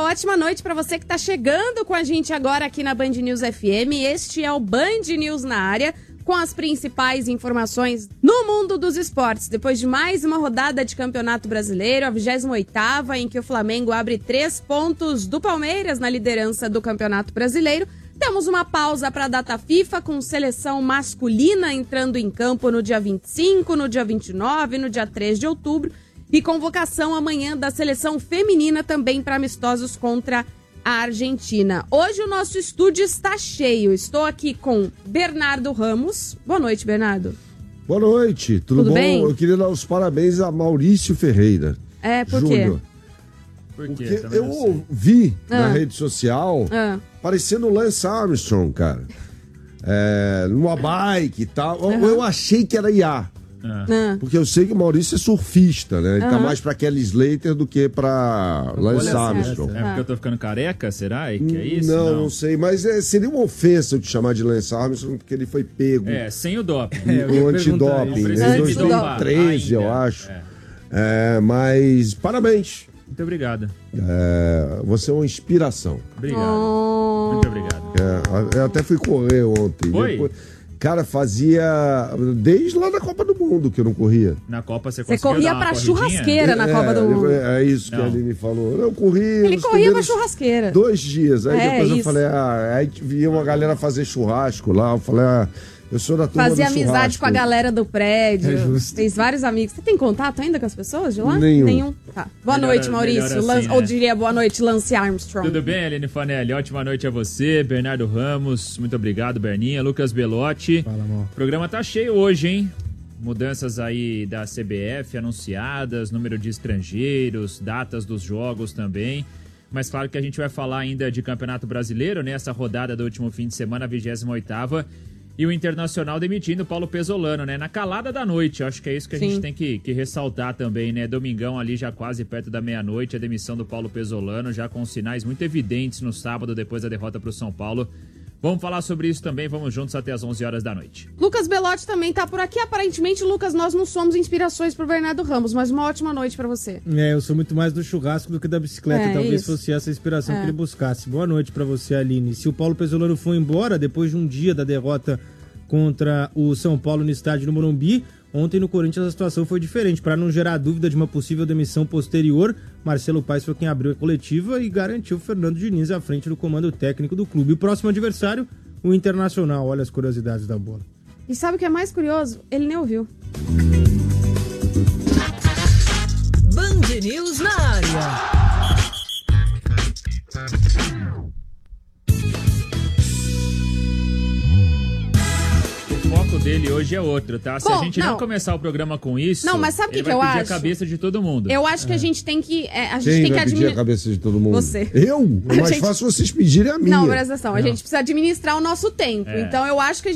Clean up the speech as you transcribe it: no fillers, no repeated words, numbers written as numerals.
ótima noite para você que está chegando com a gente agora aqui na Band News FM. Este é o Band News na área, com as principais informações no mundo dos esportes. Depois de mais uma rodada de Campeonato Brasileiro, a 28ª, em que o Flamengo abre 3 pontos do Palmeiras na liderança do Campeonato Brasileiro, temos uma pausa para a data FIFA, com seleção masculina entrando em campo no dia 25, no dia 29, no dia 3 de outubro, e convocação amanhã da seleção feminina também para amistosos contra a Argentina. Hoje o nosso estúdio está cheio. Estou aqui com Bernardo Ramos. Boa noite, Bernardo. Boa noite, tudo bom? Bem? Eu queria dar os parabéns a Maurício Ferreira. Por quê? Porque eu vi na rede social parecendo o Lance Armstrong, cara. Numa bike e tal. Eu achei que era IA. Porque eu sei que o Maurício é surfista, né? Ele tá mais pra Kelly Slater do que pra Lance Armstrong. É porque eu tô ficando careca, será? Que é isso? Não sei, mas seria uma ofensa eu te chamar de Lance Armstrong, porque ele foi pego. Sem o doping. O antidoping, em 2013, eu acho. Mas parabéns. Muito obrigado. Você é uma inspiração. Obrigado. Muito obrigado. Eu até fui correr ontem. Foi? Depois, cara, fazia desde lá da Copa do Mundo que eu não corria. Na Copa você corria pra churrasqueira na Copa do Mundo. É isso que a Aline falou. Eu corri. Ele corria pra churrasqueira. 2 dias. Aí depois eu falei, aí via uma galera fazer churrasco lá. Eu falei, eu sou da turma do churrasco. Fazia amizade com a galera do prédio. É justo. Fez vários amigos. Você tem contato ainda com as pessoas de lá? Nenhum. Tá. Boa noite, Maurício. Assim, ou diria boa noite, Lance Armstrong. Tudo bem, Aline Fanelli? Ótima noite a você, Bernardo Ramos. Muito obrigado, Berninha. Lucas Belotti. Fala, amor. O programa tá cheio hoje, hein? Mudanças aí da CBF anunciadas, número de estrangeiros, datas dos jogos também. Mas claro que a gente vai falar ainda de Campeonato Brasileiro, né? Essa rodada do último fim de semana, a 28ª. E o Internacional demitindo o Paulo Pesolano, né? Na calada da noite. Acho que é isso que a gente tem que ressaltar também, né? Domingão ali já quase perto da meia-noite, a demissão do Paulo Pesolano, já com sinais muito evidentes no sábado, depois da derrota para o São Paulo. Vamos falar sobre isso também, vamos juntos até as 11 horas da noite. Lucas Belotti também tá por aqui. Aparentemente, Lucas, nós não somos inspirações pro Bernardo Ramos, mas uma ótima noite pra você. Eu sou muito mais do churrasco do que da bicicleta. Talvez fosse essa a inspiração que ele buscasse. Boa noite pra você, Aline. Se o Paulo Pesolano foi embora depois de um dia da derrota contra o São Paulo no estádio do Morumbi, ontem no Corinthians a situação foi diferente. Para não gerar dúvida de uma possível demissão posterior, Marcelo Paes foi quem abriu a coletiva e garantiu Fernando Diniz à frente do comando técnico do clube. O próximo adversário, o Internacional. Olha as curiosidades da bola. E sabe o que é mais curioso? Ele nem ouviu. Band News na área. O foco dele hoje é outro, tá? Se a gente não começar o programa com isso, não, mas sabe o que eu acho? Ele vai pedir a cabeça de todo mundo. Eu acho que a gente tem que... Quem vai pedir a cabeça de todo mundo? Você. Eu? É mais fácil vocês pedirem a minha. Não, presta atenção. A gente precisa administrar o nosso tempo. Então eu acho que